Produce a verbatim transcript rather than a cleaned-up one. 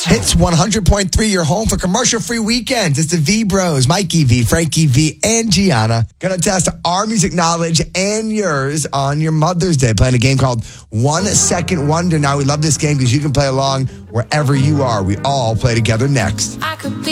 Hits one hundred point three, your home for commercial-free weekends. It's the V-Bros, Mikey V, Frankie V, and Gianna. Gonna test our music knowledge and yours on your Mother's Day, playing a game called One Second Wonder. Now, we love this game because you can play along wherever you are. We all play together next. I could be